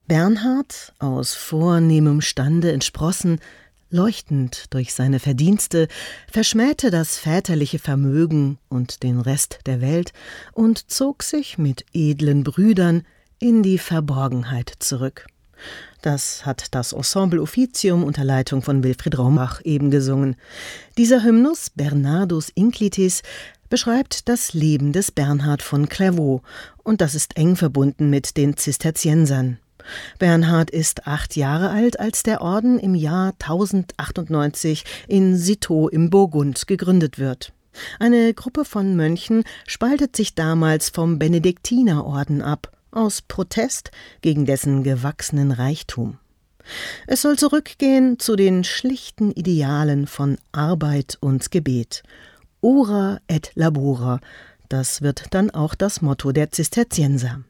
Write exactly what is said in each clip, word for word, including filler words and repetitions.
Bernhard, aus vornehmem Stande entsprossen, leuchtend durch seine Verdienste, verschmähte das väterliche Vermögen und den Rest der Welt und zog sich mit edlen Brüdern in die Verborgenheit zurück. Das hat das Ensemble Officium unter Leitung von Wilfried Raumbach eben gesungen. Dieser Hymnus, Bernardus Inclitis, beschreibt das Leben des Bernhard von Clairvaux, und das ist eng verbunden mit den Zisterziensern. Bernhard ist acht Jahre alt, als der Orden im Jahr tausendachtunddneunzig in Citeaux im Burgund gegründet wird. Eine Gruppe von Mönchen spaltet sich damals vom Benediktinerorden ab, aus Protest gegen dessen gewachsenen Reichtum. Es soll zurückgehen zu den schlichten Idealen von Arbeit und Gebet. Ora et labora, das wird dann auch das Motto der Zisterzienser.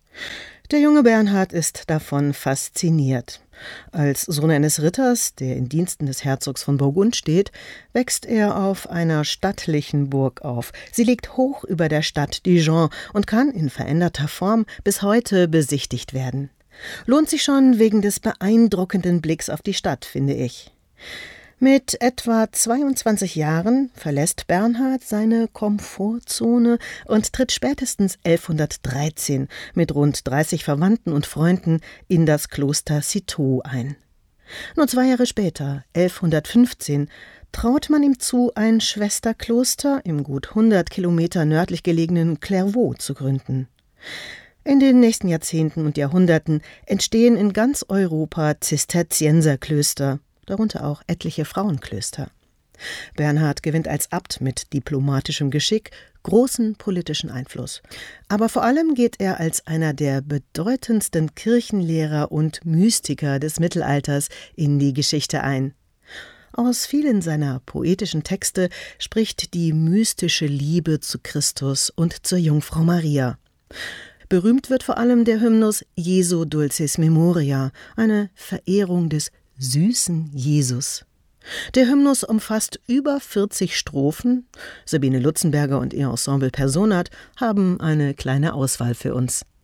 Der junge Bernhard ist davon fasziniert. Als Sohn eines Ritters, der in Diensten des Herzogs von Burgund steht, wächst er auf einer stattlichen Burg auf. Sie liegt hoch über der Stadt Dijon und kann in veränderter Form bis heute besichtigt werden. Lohnt sich schon wegen des beeindruckenden Blicks auf die Stadt, finde ich. Mit etwa zweiundzwanzig Jahren verlässt Bernhard seine Komfortzone und tritt spätestens elfhundertdreizehn mit rund dreißig Verwandten und Freunden in das Kloster Citeaux ein. Nur zwei Jahre später, elfhundertfünfzehn, traut man ihm zu, ein Schwesterkloster im gut hundert Kilometer nördlich gelegenen Clairvaux zu gründen. In den nächsten Jahrzehnten und Jahrhunderten entstehen in ganz Europa Zisterzienserklöster, darunter auch etliche Frauenklöster. Bernhard gewinnt als Abt mit diplomatischem Geschick großen politischen Einfluss. Aber vor allem geht er als einer der bedeutendsten Kirchenlehrer und Mystiker des Mittelalters in die Geschichte ein. Aus vielen seiner poetischen Texte spricht die mystische Liebe zu Christus und zur Jungfrau Maria. Berühmt wird vor allem der Hymnus Jesu Dulcis Memoria, eine Verehrung des süßen Jesus. Der Hymnus umfasst über vierzig Strophen. Sabine Lutzenberger und ihr Ensemble Personat haben eine kleine Auswahl für uns.